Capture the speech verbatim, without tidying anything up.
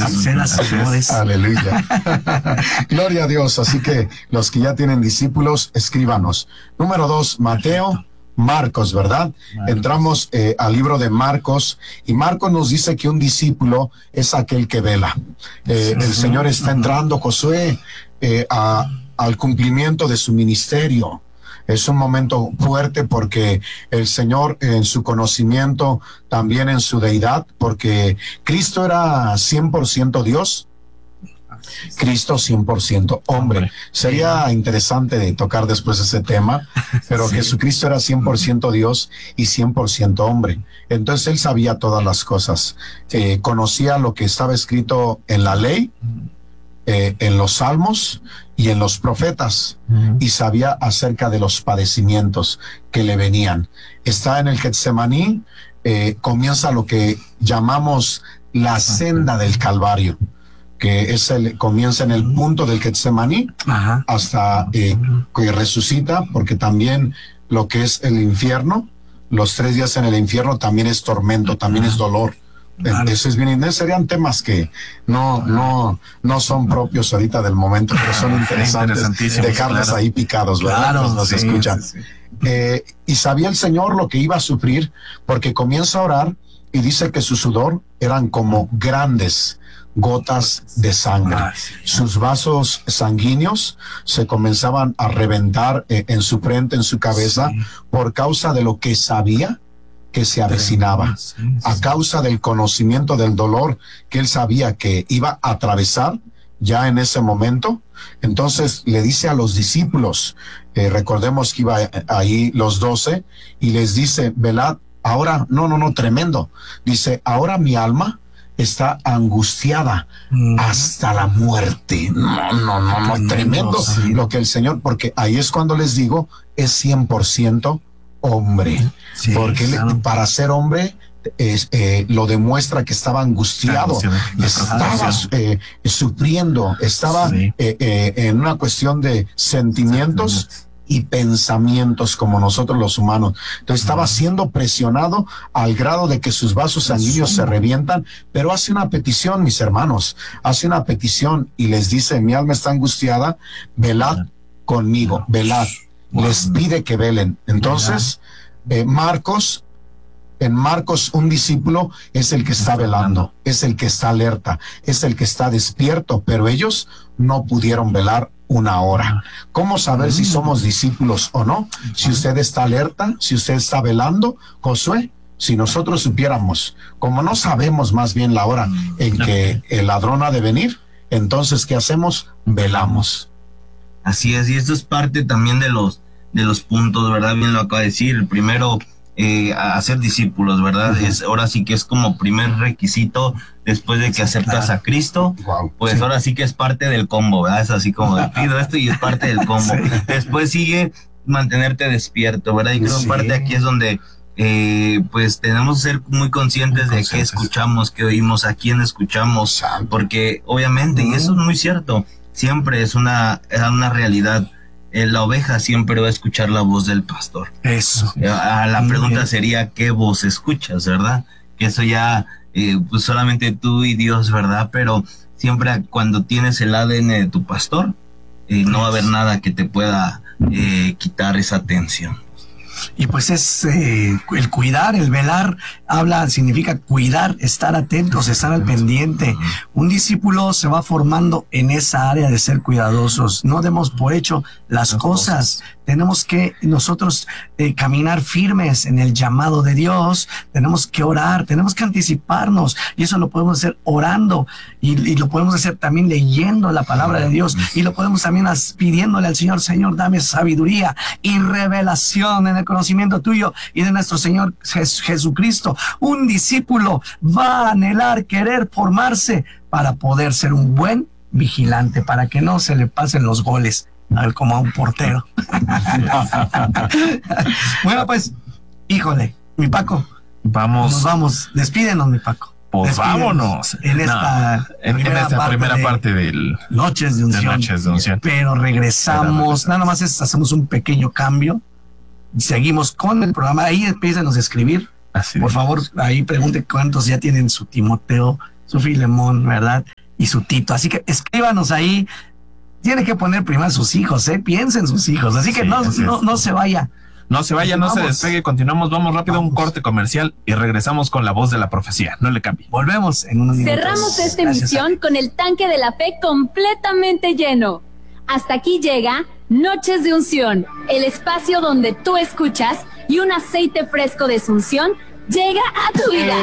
Cenas, señores. Aleluya. Gloria a Dios. Así que los que ya tienen discípulos, escríbanos. Número dos, Mateo, Marcos, ¿verdad? Marcos. Entramos eh, al libro de Marcos, y Marcos nos dice que un discípulo es aquel que vela. Eh, el Señor está entrando, Josué, eh, a, al cumplimiento de su ministerio. Es un momento fuerte porque el Señor, en su conocimiento, también en su deidad, porque Cristo era cien por ciento Dios, Cristo cien por ciento hombre. hombre. Sería interesante de tocar después ese tema, pero sí. Jesucristo era cien por ciento Dios y cien por ciento hombre. Entonces él sabía todas las cosas. Eh, conocía lo que estaba escrito en la ley, eh, en los salmos y en los profetas, uh-huh. y sabía acerca de los padecimientos que le venían. Está en el Getsemaní, eh, comienza lo que llamamos la senda del Calvario, que es el, comienza en el punto del Getsemaní, uh-huh. hasta eh, que resucita, porque también lo que es el infierno, los tres días en el infierno también es tormento, también uh-huh. es dolor. Vale. Eso es bien, serían temas que no, no, no son propios ahorita del momento, pero son interesantes dejarles claro. ahí picados, ¿verdad? Claro, nos, nos sí, escuchan. Sí, sí. Eh, y sabía el Señor lo que iba a sufrir, porque comienza a orar y dice que su sudor eran como grandes gotas de sangre. Ah, sí. Sus vasos sanguíneos se comenzaban a reventar eh, en su frente, en su cabeza, sí. por causa de lo que sabía que se avecinaba, a causa del conocimiento del dolor que él sabía que iba a atravesar ya en ese momento. Entonces le dice a los discípulos, eh, recordemos que iba ahí los doce, y les dice, velad, ahora, no, no, no, tremendo, dice, ahora mi alma está angustiada mm. hasta la muerte. No, no, no, no, tremendo, tremendo sí. lo que el Señor, porque ahí es cuando les digo, es cien por ciento hombre, sí, porque claro. le, para ser hombre es, eh, lo demuestra que estaba angustiado, estaba eh, sufriendo, estaba sí. eh, eh, en una cuestión de sentimientos y pensamientos como nosotros los humanos. Entonces estaba siendo presionado al grado de que sus vasos sanguíneos se revientan, pero hace una petición, mis hermanos, hace una petición y les dice, mi alma está angustiada, velad conmigo, velad. Les pide que velen. Entonces, eh, Marcos, en Marcos, un discípulo es el que está velando, es el que está alerta, es el que está despierto, pero ellos no pudieron velar una hora. ¿Cómo saber si somos discípulos o no? Si usted está alerta, si usted está velando, Josué, si nosotros supiéramos, como no sabemos más bien la hora en que el ladrón ha de venir, entonces, ¿qué hacemos? Velamos. Así es, y esto es parte también de los de los puntos, ¿verdad? Bien lo acaba de decir. El primero, eh, hacer discípulos, ¿verdad? Uh-huh. Es, ahora sí que es como primer requisito después de que aceptas a Cristo, wow, pues sí. ahora sí que es parte del combo, ¿verdad? Es así como de pido esto y es parte del combo. Sí. Después sigue mantenerte despierto, ¿verdad? Y creo que sí. parte aquí es donde eh, pues tenemos que ser muy conscientes muy de qué escuchamos, qué oímos, a quién escuchamos, Santo. Porque obviamente, uh-huh. y eso es muy cierto, siempre es una, es una realidad. Eh, la oveja siempre va a escuchar la voz del pastor. Eso. Eh, a la pregunta sería, ¿qué voz escuchas, verdad? Que eso ya, eh, pues solamente tú y Dios, ¿verdad? Pero siempre cuando tienes el A D N de tu pastor, eh, no va a haber nada que te pueda eh, quitar esa atención. Y pues es eh, el cuidar, el velar, habla, significa cuidar, estar atentos, estar al pendiente. Un discípulo se va formando en esa área de ser cuidadosos. No demos por hecho las cosas. Tenemos que nosotros eh, caminar firmes en el llamado de Dios. Tenemos que orar, tenemos que anticiparnos. Y eso lo podemos hacer orando. Y, y lo podemos hacer también leyendo la palabra de Dios. Y lo podemos también as, pidiéndole al Señor, Señor, dame sabiduría y revelación en el conocimiento tuyo y de nuestro Señor Jes- Jesucristo. Un discípulo va a anhelar, querer formarse para poder ser un buen vigilante, para que no se le pasen los goles como a un portero. Bueno, pues, híjole, mi Paco, vamos. Nos vamos, despídenos, mi Paco. Pues vámonos. En esta, no, en, primera, en esta parte primera parte del Noches de Unción. De Noches de Unción. Pero regresamos, nada más es, hacemos un pequeño cambio. Seguimos con el programa. Ahí empiezan a escribir. Así Por es. favor, ahí pregunte cuántos ya tienen su Timoteo, su Filemón, ¿verdad? y su Tito. Así que escríbanos ahí. Tiene que poner primero a sus hijos, ¿eh? Piensa en sus hijos. Así que Sí, no, así no, es. no se vaya. No se vaya, no se Vamos. despegue, continuamos, vamos rápido a un corte comercial y regresamos con la voz de la profecía. No le cambie. Volvemos en unos minutos. Cerramos esta Gracias, emisión con el tanque de la fe completamente lleno. Hasta aquí llega Noches de Unción, el espacio donde tú escuchas y un aceite fresco de unción llega a tu vida.